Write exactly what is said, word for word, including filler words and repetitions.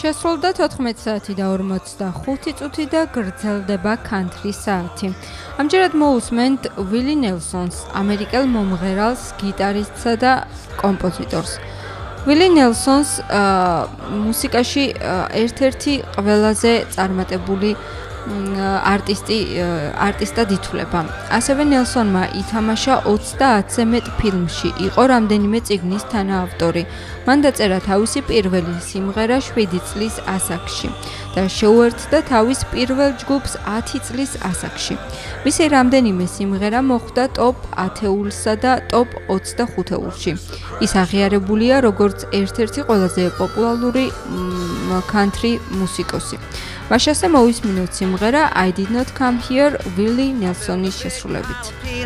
შესრულდა თოთხმეტი საათი და ორმოცდახუთი წუთი და გრძელდება country საათი. ამჯერად მოусმენთ ვილი ნელსონს, ამერიკელ მომღერალს, გიტარისტსა და კომპოზიტორს. ვილი ნელსონს მუსიკაში ერთ-ერთი ყველაზე წარმატებული არტისტი არტისტად ითვლება. ასევე ნელსონმა ითამაშა ოცდაათზე მეტ ფილმში, იყო რამდენიმე წიგნის თანაავტორი. მან დაწერა თავისი პირველი სიმღერა შვიდი წლის ასაკში და შეუერთდა თავის პირველ ჯგუფს ათი წლის ასაკში. მისი რამდენიმე სიმღერა მოხვდა ტოპ ათეულსა და ტოპ ოცდახუთეულში. ის აღიარებულია როგორც ერთ-ერთი ყველაზე პოპულარული country მუსიკოსი. მაშასე მოვისმინოთ სიმღერა I did not come here ვილი ნელსონის შესრულებით.